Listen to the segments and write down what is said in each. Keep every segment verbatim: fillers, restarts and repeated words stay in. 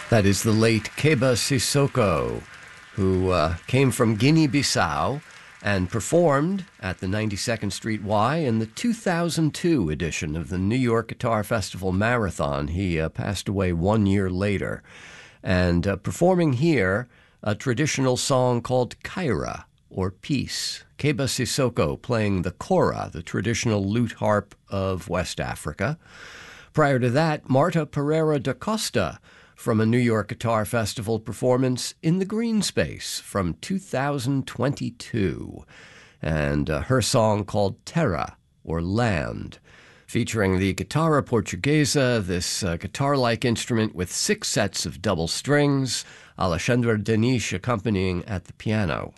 That is the late Keba Sissoko, who uh, came from Guinea-Bissau and performed at the ninety-second Street Y in the two thousand two edition of the New York Guitar Festival Marathon. He uh, passed away one year later. And uh, performing here, a traditional song called Kaira, or Peace. Keba Sissoko playing the kora, the traditional lute harp of West Africa. Prior to that, Marta Pereira da Costa from a New York Guitar Festival performance in the Green Space from two thousand twenty-two. And uh, her song called Terra, or Land, featuring the guitarra portuguesa, this uh, guitar-like instrument with six sets of double strings, Alexandre Denis accompanying at the piano.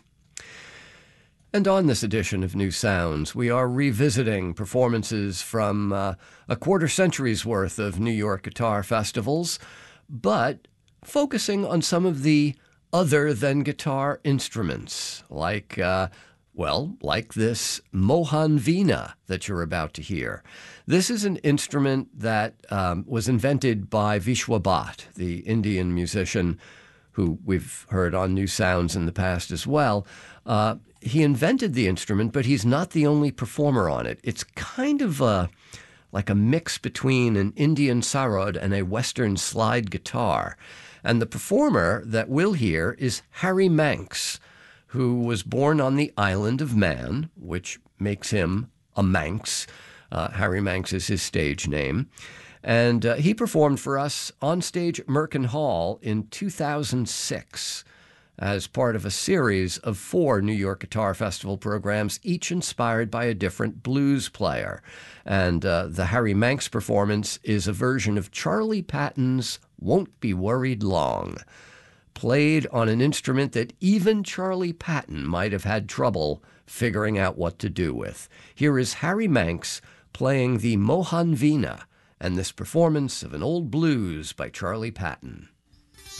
And on this edition of New Sounds, we are revisiting performances from uh, a quarter century's worth of New York guitar festivals, but focusing on some of the other-than-guitar instruments, like, uh, well, like this Mohan Veena that you're about to hear. This is an instrument that um, was invented by Vishwa Bhatt, the Indian musician who we've heard on New Sounds in the past as well. Uh, he invented the instrument, but he's not the only performer on it. It's kind of a, like a mix between an Indian sarod and a Western slide guitar. And the performer that we'll hear is Harry Manx, who was born on the island of Man, which makes him a Manx. Uh, Harry Manx is his stage name. And uh, he performed for us on stage at Merkin Hall in two thousand six as part of a series of four New York Guitar Festival programs, each inspired by a different blues player. And uh, the Harry Manx performance is a version of Charlie Patton's Won't Be Worried Long, played on an instrument that even Charlie Patton might have had trouble figuring out what to do with. Here is Harry Manx playing the Mohan Veena and this performance of an old blues by Charlie Patton.